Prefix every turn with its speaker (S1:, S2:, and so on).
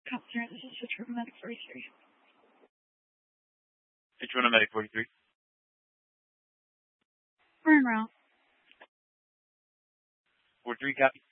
S1: Customer, this is Citrona Medic 43.
S2: Citrona Medic 43.
S1: We're en route.
S2: 43, copy.